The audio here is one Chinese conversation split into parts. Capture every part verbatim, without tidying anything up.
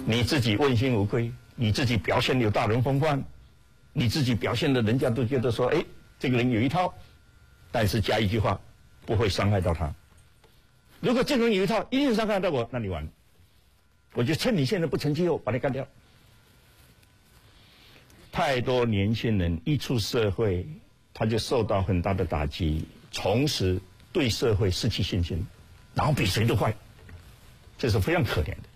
你自己问心无愧，你自己表现有大人风范，你自己表现的人家都觉得说，哎，这个人有一套，但是加一句话，不会伤害到他。如果这个人有一套，一定伤害到我，那你完了。我就趁你现在不成气候，把你干掉。太多年轻人一出社会，他就受到很大的打击，从此对社会失去信心，然后比谁都坏，这是非常可怜的。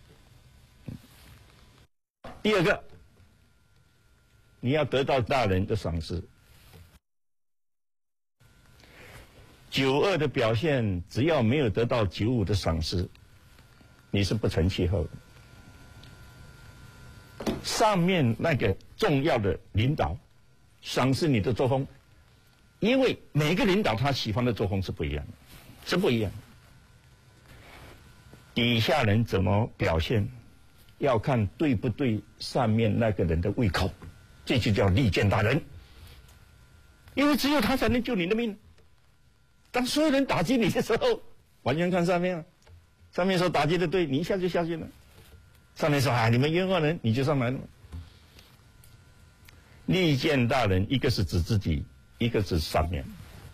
第二个，你要得到大人的赏识。九二的表现，只要没有得到九五的赏识，你是不成气候的。上面那个重要的领导赏识你的作风，因为每个领导他喜欢的作风是不一样的，是不一样的。底下人怎么表现，要看对不对上面那个人的胃口，这就叫利剑大人。因为只有他才能救你的命。当所有人打击你的时候，完全看上面了。上面说打击的对，你一下就下去了。上面说啊，你们冤枉人，你就上来了。利剑大人，一个是指自己，一个指上面。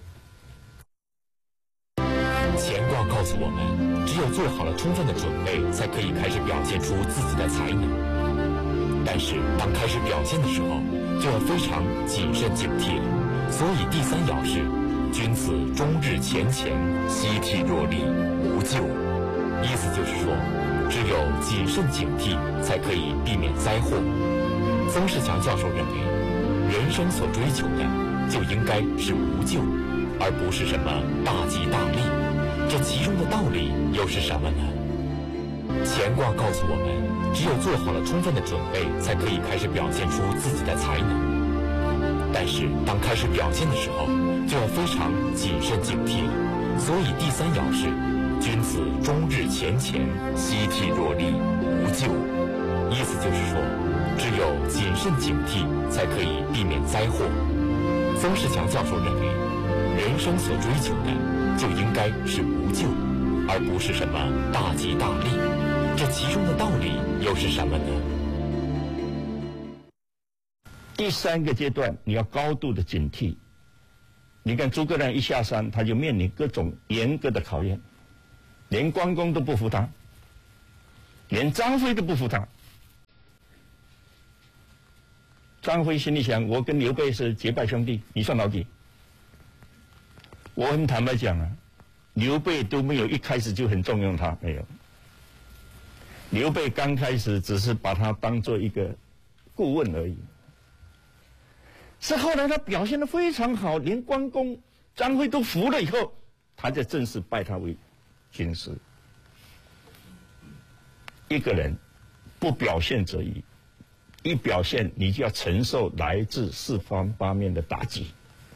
乾卦告诉我们，只有做好了充分的准备，才可以开始表现出自己的才能。但是当开始表现的时候，就要非常谨慎警惕了。所以第三爻是君子终日乾乾，息涕若厉，无咎。意思就是说，只有谨慎警惕，才可以避免灾祸。曾仕强教授认为，人生所追求的就应该是无咎，而不是什么大吉大利。这其中的道理又是什么呢？乾卦告诉我们，只有做好了充分的准备，才可以开始表现出自己的才能。但是当开始表现的时候，就要非常谨慎警惕了。所以第三爻是君子终日乾乾，息涕若厉，无咎。意思就是说，只有谨慎警惕，才可以避免灾祸。曾仕强教授认为，人生所追求的就应该是无咎，而不是什么大吉大利。这其中的道理又是什么呢？ 第三个阶段，你要高度的警惕。你看诸葛亮一下山，他就面临各种严格的考验，连关公都不服他，连张飞都不服他。张飞心里想，我跟刘备是结拜兄弟，你算老几？我很坦白讲啊，刘备都没有一开始就很重用他，没有。刘备刚开始只是把他当做一个顾问而已。是后来他表现得非常好，连关公、张飞都服了以后，他才正式拜他为军师。一个人不表现则已，一表现你就要承受来自四方八面的打击。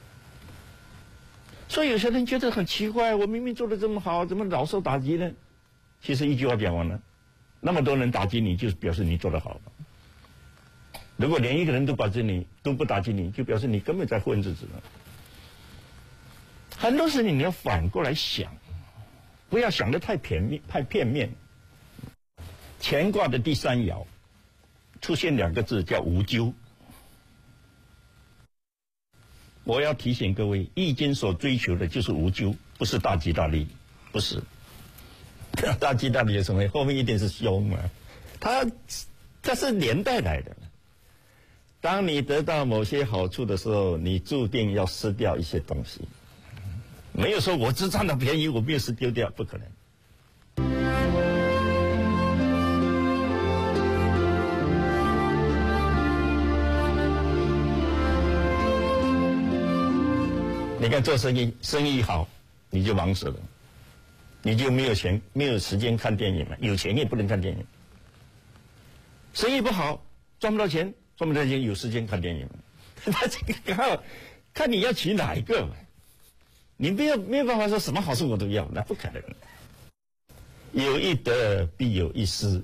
所以有些人觉得很奇怪，我明明做得这么好，怎么老受打击呢？其实一句话讲完了，那么多人打击你，就是表示你做得好。如果连一个人都打击你，都不打击你，就表示你根本在混日子了。很多事情你要反过来想，不要想得太片面，太片面。乾卦的第三爻出现两个字叫无咎。我要提醒各位，易经所追求的就是无咎，不是大吉大利，不是。大吉大利有什么？后面一定是凶嘛，它它是连带来的。当你得到某些好处的时候，你注定要失掉一些东西。没有说我只占到便宜，我没有失丢掉，不可能。你看做生意，生意好你就忙死了，你就没有钱，没有时间看电影了，有钱也不能看电影。生意不好，赚不到钱。赚不到钱，有时间看电影，他这个看看你要取哪一个，你没有没有办法说什么好处我都要，那不可能。有一得必有一失，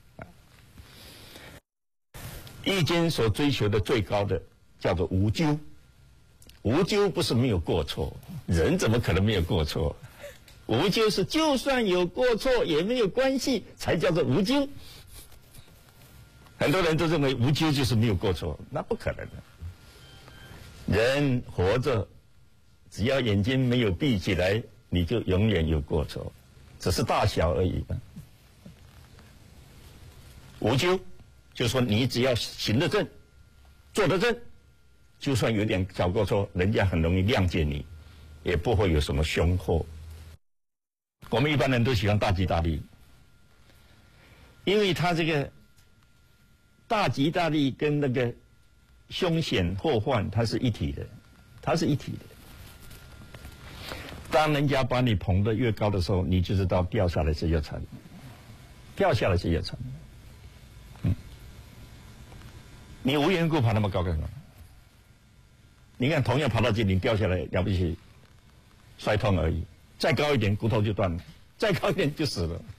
易经所追求的最高的叫做无咎。无咎不是没有过错，人怎么可能没有过错？无咎是就算有过错也没有关系，才叫做无咎。 很多人都认为无咎就是没有过错，那不可能的。人活着，只要眼睛没有闭起来，你就永远有过错，只是大小而已。无咎，就是说你只要行得正，做得正，就算有点小过错，人家很容易谅解你，也不会有什么凶祸。我们一般人都喜欢大吉大利，因为他这个大吉大利跟那个凶险祸患，它是一体的，它是一体的。当人家把你捧得越高的时候，你就知道掉下来是越惨，掉下来是越惨。嗯，你无缘故爬那么高干什么？你看，同样爬到这里掉下来，了不起，摔痛而已。再高一点，骨头就断了；再高一点就死了。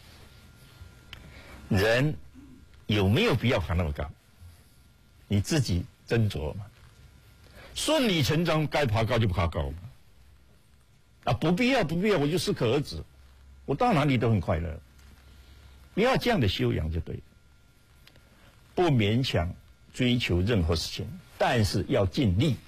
人有没有必要爬那么高？你自己斟酌嘛。顺理成章，该爬高就爬高嘛。啊，不必要，不必要，我就适可而止。我到哪里都很快乐。不要这样的修养就对了。不勉强追求任何事情，但是要尽力。